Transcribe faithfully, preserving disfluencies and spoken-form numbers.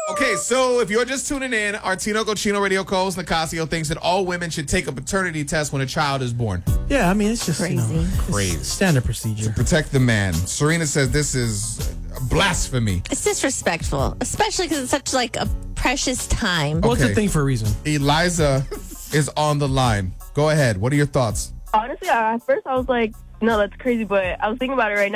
Okay, so if you're just tuning in, our Tino Cochino Radio co-host Nicasio thinks that all women should take a paternity test when a child is born. Yeah, I mean, it's just, Crazy. you know, it's Crazy. standard procedure. Protect the man. Serena says this is blasphemy. It's disrespectful, especially because it's such like a precious time. Well, it's Okay. a thing for a reason. Eliza is on the line. Go ahead. What are your thoughts? Honestly, at first I was like, no, that's crazy, but I was thinking about it right now.